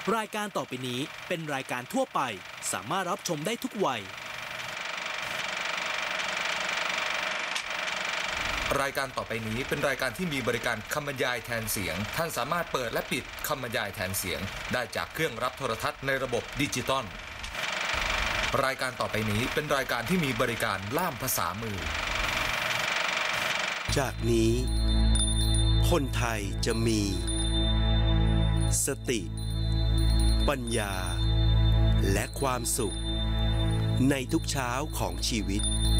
รายการต่อไปนี้เป็นรายการทั่วไปสามารถรับชมได้ทุกวัยรายการต่อไปนี้เป็นรายการที่มีบริการคำบรรยายแทนเสียงท่านสามารถเปิดและปิดคำบรรยายแทนเสียงได้จากเครื่องรับโทรทัศน์ในระบบดิจิตอลรายการต่อไปนี้เป็นรายการที่มีบริการล่ามภาษามือจากนี้คนไทยจะมีสติปัญญาและความสุขในทุกเช้าของชีวิต